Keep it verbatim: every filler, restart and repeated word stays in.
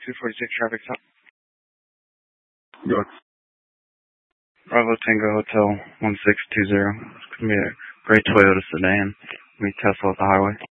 two forty-six traffic stop. York. Bravo Tango Hotel one six two zero. It's going to be a gray Toyota sedan. We Tesla at the highway.